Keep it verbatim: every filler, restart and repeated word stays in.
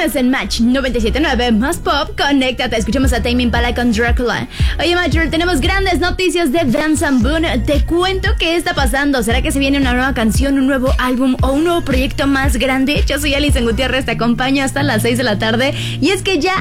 Tienes en Match noventa y siete punto nueve más pop. Conéctate, escuchamos a Tame Impala con Dracula. Oye, Matcher, tenemos grandes noticias de Benson Boone. Te cuento qué está pasando. ¿Será que se viene una nueva canción, un nuevo álbum o un nuevo proyecto más grande? Yo soy Alison Gutiérrez, te acompaño hasta las seis de la tarde. Y es que ya